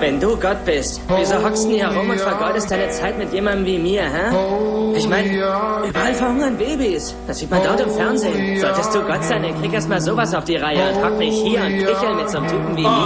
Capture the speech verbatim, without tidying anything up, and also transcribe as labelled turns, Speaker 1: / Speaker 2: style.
Speaker 1: Wenn du Gott bist, wieso hockst du hier rum und vergeudest deine Zeit mit jemandem wie mir, hä? Ich meine, überall verhungern Babys. Das sieht man dort im Fernsehen. Solltest du Gott sein, dann krieg erst mal sowas auf die Reihe und hock nicht hier und kichel mit so einem Typen wie mir.